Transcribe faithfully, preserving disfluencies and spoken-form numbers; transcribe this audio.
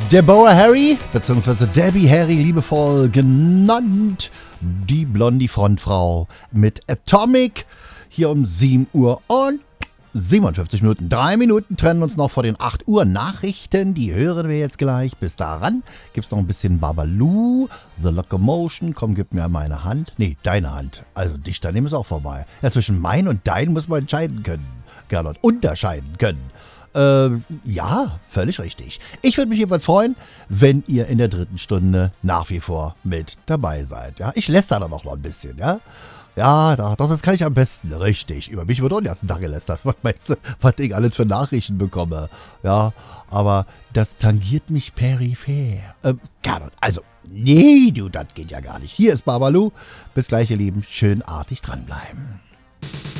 Deborah Harry, beziehungsweise Debbie Harry, liebevoll genannt, die blondie Frontfrau mit Atomic, hier um sieben Uhr und siebenundfünfzig Minuten. Drei Minuten trennen uns noch vor den acht Uhr Nachrichten, die hören wir jetzt gleich. Bis daran gibt's noch ein bisschen Babalu, The Locomotion, komm, gib mir meine Hand. Nee, deine Hand, also dich daneben ist auch vorbei. Ja, zwischen mein und dein muss man entscheiden können, Gernot, unterscheiden können. Äh, ja, völlig richtig. Ich würde mich jedenfalls freuen, wenn ihr in der dritten Stunde nach wie vor mit dabei seid. Ja, ich läster da noch mal ein bisschen, ja. Ja, doch, doch, das kann ich am besten. Richtig. Über mich wird auch den ganzen Tag gelästert. Was meinst du, was ich alles für Nachrichten bekomme? Ja, aber das tangiert mich peripher. Ähm, Gernot, also, nee, du, das geht ja gar nicht. Hier ist Babalu. Bis gleich, ihr Lieben. Schön artig dranbleiben.